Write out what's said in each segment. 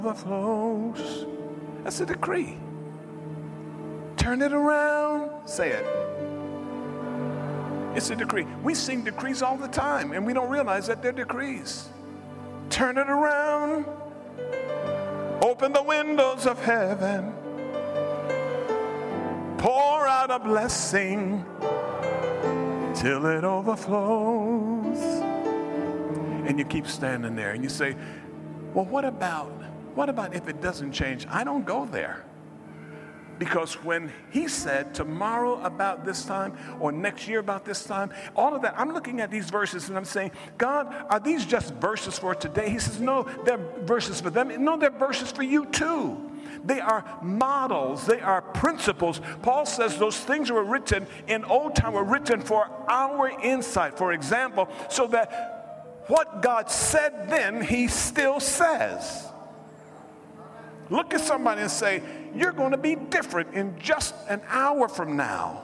overflows. That's a decree. Turn it around. Say it. It's a decree. We sing decrees all the time, and we don't realize that they're decrees. Turn it around. Open the windows of heaven. Pour out a blessing till it overflows. And you keep standing there and you say, well, what about if it doesn't change? I don't go there. Because when he said tomorrow about this time or next year about this time, all of that, I'm looking at these verses and I'm saying, God, are these just verses for today? He says, no, they're verses for them. No, they're verses for you too. They are models. They are principles. Paul says those things that were written in old time were written for our insight, for example, so that what God said then, he still says. Look at somebody and say, you're going to be different in just an hour from now.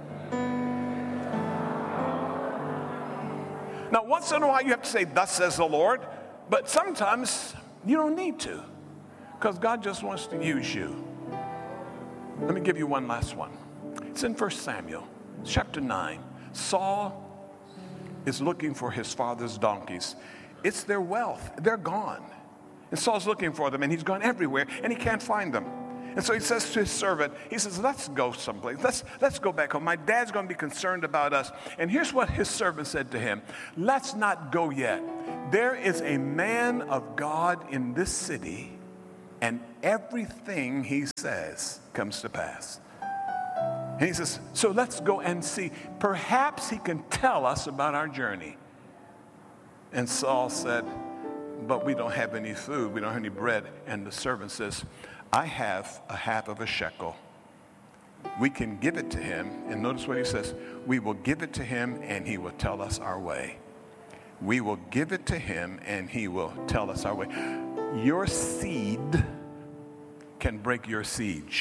Now, once in a while you have to say, thus says the Lord, but sometimes you don't need to, because God just wants to use you. Let me give you one last one. It's in 1 Samuel chapter 9. Saul is looking for his father's donkeys. It's their wealth. They're gone. And Saul's looking for them, and he's gone everywhere, and he can't find them. And so he says to his servant, he says, let's go someplace. Let's go back home. My dad's going to be concerned about us. And here's what his servant said to him. Let's not go yet. There is a man of God in this city, and everything he says comes to pass. And he says, so let's go and see. Perhaps he can tell us about our journey. And Saul said, but we don't have any food. We don't have any bread. And the servant says, I have a half of a shekel. We can give it to him. And notice what he says. We will give it to him and he will tell us our way. We will give it to him and he will tell us our way. Your seed can break your siege.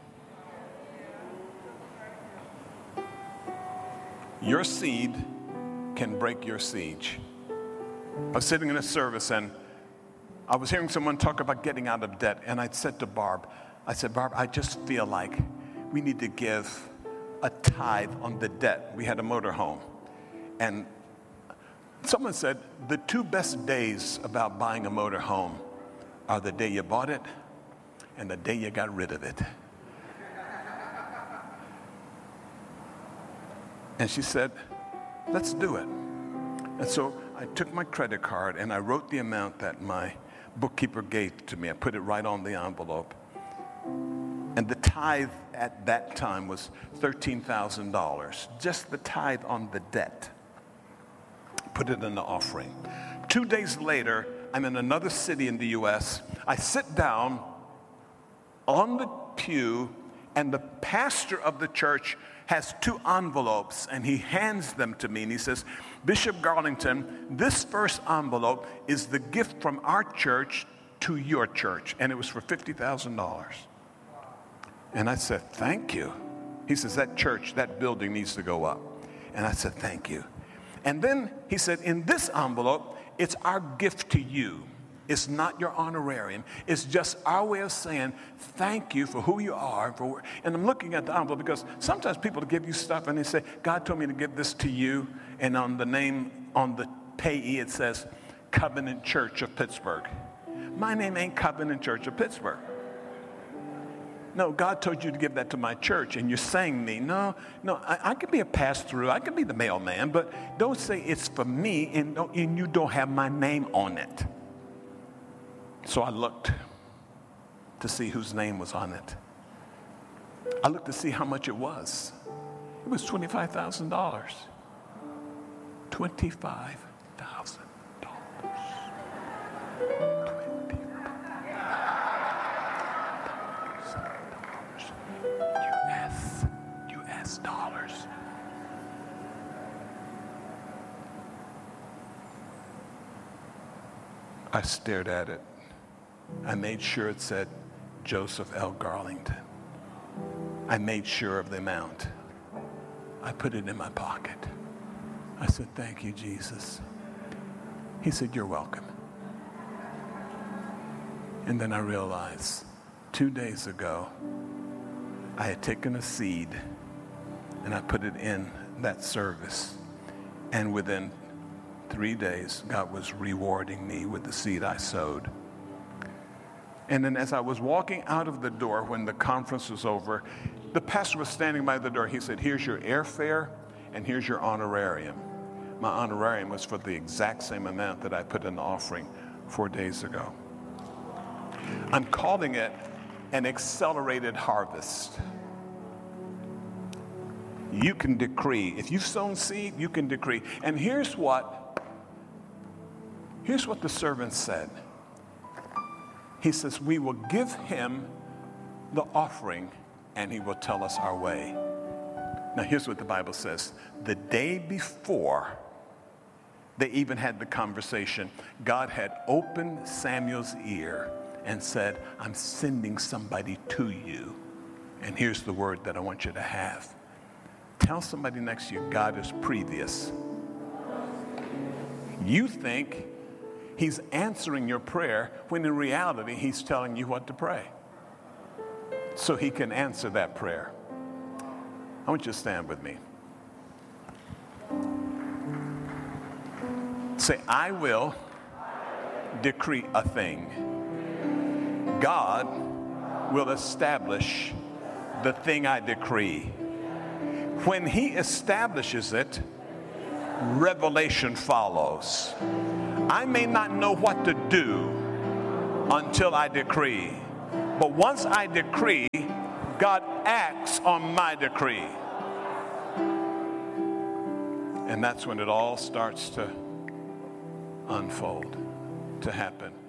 Your seed can break your siege. I was sitting in a service and I was hearing someone talk about getting out of debt, and I said to Barb, I just feel like we need to give a tithe on the debt. We had a motorhome. And someone said, the two best days about buying a motorhome are the day you bought it and the day you got rid of it. And she said, let's do it. And so I took my credit card and I wrote the amount that my bookkeeper gave to me. I put it right on the envelope. And the tithe at that time was $13,000. Just the tithe on the debt. Put it in the offering. 2 days later, I'm in another city in the U.S. I sit down on the pew, and the pastor of the church has 2 envelopes, and he hands them to me, and he says, Bishop Garlington, this first envelope is the gift from our church to your church, and it was for $50,000. And I said, thank you. He says, that church, that building needs to go up. And I said, thank you. And then he said, in this envelope, it's our gift to you. It's not your honorarium. It's just our way of saying thank you for who you are. And I'm looking at the envelope because sometimes people give you stuff and they say, God told me to give this to you. And on the name, on the payee, it says Covenant Church of Pittsburgh. My name ain't Covenant Church of Pittsburgh. No, God told you to give that to my church, and you're saying me. No, I could be a pass-through. I could be the mailman, but don't say it's for me, and you don't have my name on it. So I looked to see whose name was on it. I looked to see how much it was. It was $25,000. $25,000. US dollars. I stared at it. I made sure it said Joseph L. Garlington. I made sure of the amount. I put it in my pocket. I said, thank you, Jesus. He said, you're welcome. And then I realized 2 days ago, I had taken a seed and I put it in that service. And within 3 days, God was rewarding me with the seed I sowed. And then as I was walking out of the door when the conference was over, the pastor was standing by the door. He said, here's your airfare and here's your honorarium. My honorarium was for the exact same amount that I put in the offering 4 days ago. I'm calling it an accelerated harvest. You can decree. If you've sown seed, you can decree. And here's what the servant said. He says, we will give him the offering and he will tell us our way. Now here's what the Bible says. The day before they even had the conversation, God had opened Samuel's ear and said, I'm sending somebody to you. And here's the word that I want you to have. Tell somebody next to you, God is previous. You think he's answering your prayer when in reality he's telling you what to pray so he can answer that prayer. I want you to stand with me. Say, I will decree a thing. God will establish the thing I decree. When he establishes it, revelation follows. I may not know what to do until I decree. But once I decree, God acts on my decree. And that's when it all starts to unfold, to happen.